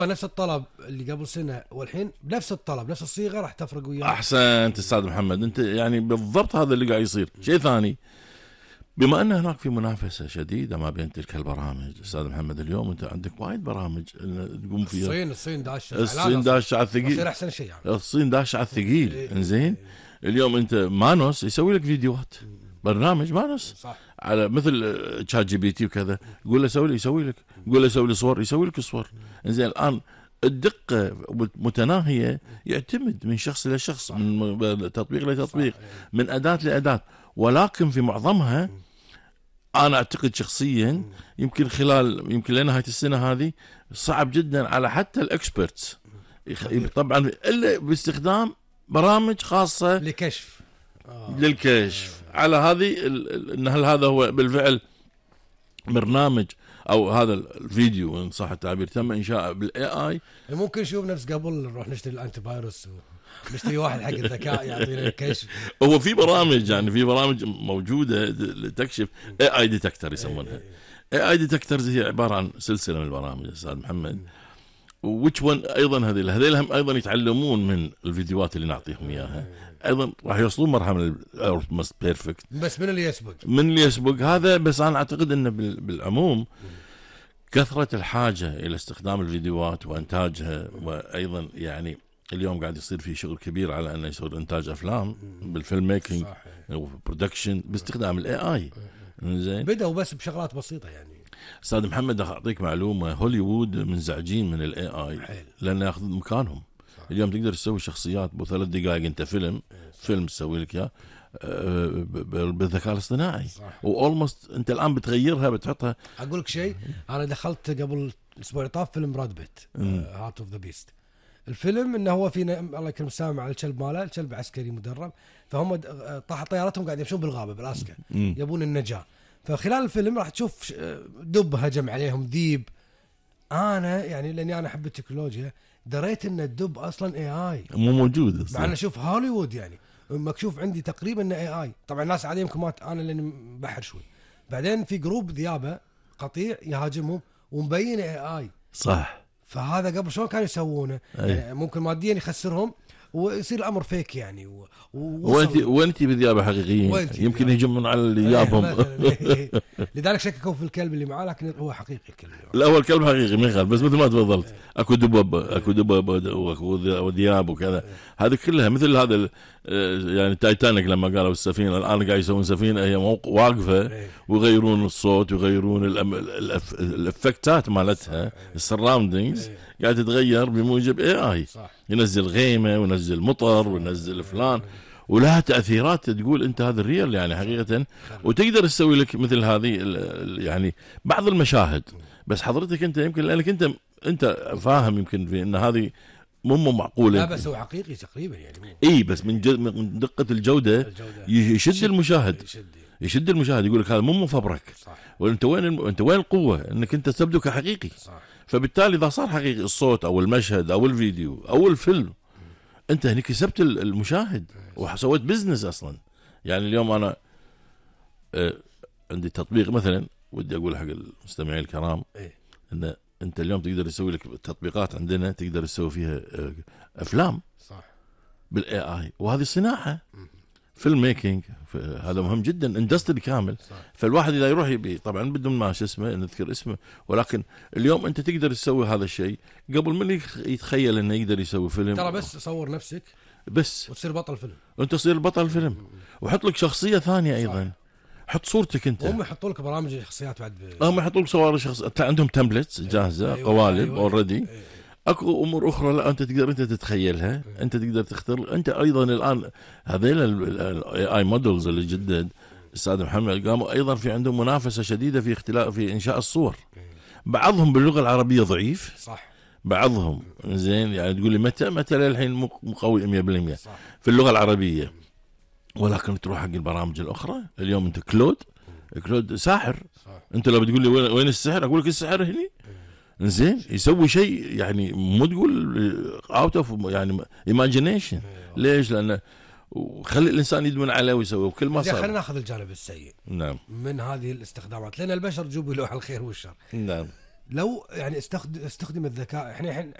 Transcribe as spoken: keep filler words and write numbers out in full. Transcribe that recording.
نفس الطلب اللي قبل سنه والحين بنفس الطلب نفس الصيغه راح تفرق وياه. احسنت استاذ محمد، انت يعني بالضبط هذا اللي قاعد يصير. شيء ثاني، بما ان هناك في منافسه شديده ما بين تلك البرامج استاذ محمد، اليوم انت عندك وايد برامج تقوم فيها. الصين الصين داشه الصين داشه على الثقيل، يصير احسن شيء يعني. الصين داشه على الثقيل. انزين اليوم انت مانوس يسوي لك فيديوهات، برنامج مانوس صح. على مثل تشات جي بي تي وكذا، قول له سوي لي يسوي لك، قول له سوي لي صور يسوي لك صور. انزين الان الدقه متناهيه، يعتمد من شخص الى شخص، من تطبيق لتطبيق، من اداه لاداه، ولكن في معظمها انا اعتقد شخصيا يمكن خلال يمكن لنهايه السنه هذه صعب جدا على حتى الاكسبرتس طبعا الا باستخدام برامج خاصه لكشف آه. للكشف على هذه ان هل هذا هو بالفعل برنامج او هذا الفيديو ان صح التعبير تم انشاءه بالاي اي. ممكن نشوف نفس قبل نروح نشتري الانتي فايروس نشتري واحد حق الذكاء يعطينا الكشف. هو في برامج يعني في برامج موجوده لتكشف، اي اي ديتكتور يسمونها. اي اي ديتكتورز هي عباره عن سلسله من البرامج استاذ محمد، وwhich one ايضا هذيل هذيل هم ايضا يتعلمون من الفيديوهات اللي نعطيهم اياها، ايضا راح يوصلون مرحله من almost perfect. بس من اللي يسبق من اللي يسبق هذا. بس انا اعتقد انه بالعموم كثره الحاجه الى استخدام الفيديوهات وانتاجها، وايضا يعني اليوم قاعد يصير في شغل كبير على انه يصير انتاج افلام بالفيلم ميكينج وبرودكشن باستخدام الاي اي. زين بدأوا بس بشغلات بسيطه يعني. استاذ محمد اعطيك معلومه، هوليوود منزعجين من الاي اي لانه ياخذ مكانهم. صح. اليوم تقدر تسوي شخصيات بثلاث دقائق انت فيلم فيلم تسوي لك اياه بالذكاء الاصطناعي، واولموست انت الان بتغيرها بتحطها. اقول لك شيء، انا دخلت قبل اسبوع طاف فيلم براد بيت هارت اوف ذا بيست. الفيلم انه هو في الله يكرم سامع على الكلب ماله، الكلب عسكري مدرب، فهم طاح طيارتهم قاعد يمشون بالغابه بالاسكا يبون النجاه. فخلال الفيلم راح تشوف دب هجم عليهم، ذيب. انا يعني لاني انا احب التكنولوجيا دريت ان الدب اصلا اي اي مو موجود، مع انه شوف هوليوود يعني مكشوف عندي تقريبا انه اي اي. طبعا الناس عاديه يمكن ما انا لاني بحر شوي. بعدين في جروب ذيابه قطيع يهاجمهم ومبين اي اي. صح. فهذا قبل شلون كانوا يسوونه؟ يعني ممكن ماديا يخسرهم ويصير الامر فيك يعني. وانت وانت بذيابه حقيقيين يمكن يهجمون على اللي جابهم. لذلك شككوا في الكلب اللي معاه، لكن هو حقيقي الكلب. لا هو الكلب حقيقي ما يخالف، بس مثل ما تفضلت اكو دبب اكو دبب وذياب وكذا. هذه كلها مثل هذا يعني تايتانيك لما قالوا السفينه، الان قاعد يسوون سفينه هي واقفه ويغيرون الصوت ويغيرون الافكتات مالتها، السراوندينجز قاعد تتغير بموجب اي اي. ينزل غيمه وينزل مطر وينزل فلان، ولها تأثيرات تقول انت هذا الريال يعني حقيقة. وتقدر تسوي لك مثل هذه يعني بعض المشاهد. بس حضرتك انت يمكن لانك انت انت فاهم يمكن في ان هذه مو معقولة. لا بس هو حقيقي تقريبا يعني. اي بس من, من دقة الجودة, الجودة يشد, يشد المشاهد يشد, يشد المشاهد يقول لك هذا مو مفبرك. صح. وانت وين الم... انت وين القوة انك انت تبدو كحقيقي. صح. فبالتالي اذا صار حقيقي الصوت او المشهد او الفيديو او الفيلم انت هني كسبت المشاهد وسويت بزنس اصلا. يعني اليوم انا آه عندي تطبيق مثلا ودي اقول حق المستمعين الكرام ان انت اليوم تقدر تسوي لك تطبيقات عندنا تقدر تسوي فيها آه افلام. صح. بالاي اي، وهذه صناعه فيلم ميكينج. هذا مهم جدا، اندستري كامل. صح. فالواحد اذا يروح يبي طبعا بدون ما شو اسمه نذكر اسمه، ولكن اليوم انت تقدر تسوي هذا الشيء قبل من يتخيل انه يقدر يسوي فيلم. ترى بس صور نفسك بس وتصير بطل فيلم، وانت تصير بطل فيلم، وحط لك شخصيه ثانيه. صح. ايضا حط صورتك انت. هم يحطوا لك برامج شخصيات بعد ب... هم يحطوا لك صور شخص، عندهم تمبلتس جاهزه. أيوة. قوالب اوريدي. أيوة. أيوة. اكو امور اخرى لا انت تقدر انت تتخيلها. انت تقدر تختار انت ايضا. الان هذيل الاي اي مودلز اللي جدد استاذ محمد قاموا ايضا في عندهم منافسه شديده في اختلاف في انشاء الصور. بعضهم باللغه العربيه ضعيف. صح. بعضهم زين يعني تقول لي متى متى للحين مو قوي مية بالمية في اللغه العربيه، ولكن تروح حق البرامج الاخرى اليوم انت كلود كلود ساحر. صح. انت لو بتقول لي وين وين السحر اقول لك السحر هني. زين يسوي شيء يعني مو تقول اوت اوف يعني ايماجينيشن. ليش؟ لانه وخلي الانسان يدمن عليه ويسوي وكل ما صار. خلينا ناخذ الجانب السيء. نعم. من هذه الاستخدامات، لان البشر جبلوا على الخير والشر. نعم. لو يعني استخدم استخدم الذكاء، احنا الحين